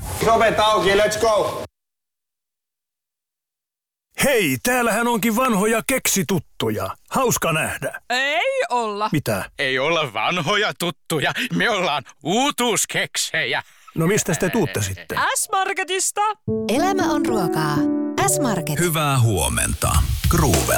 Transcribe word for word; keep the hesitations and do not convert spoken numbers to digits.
Ovet auki, let's go! Hei, täällähän onkin vanhoja keksituttuja. Hauska nähdä. Ei olla. Mitä? Ei olla vanhoja tuttuja. Me ollaan uutuuskeksejä. No mistä te tuutte sitten? S-Marketista. Elämä on ruokaa. S-Market. Hyvää huomenta. Groove.